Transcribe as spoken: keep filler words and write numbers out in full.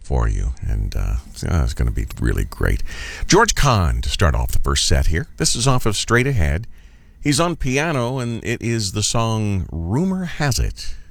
for you, and uh, it's going to be really great. George Kahn to start off the first set here. This is off of Straight Ahead. He's on piano, and it is the song Rumor Has It.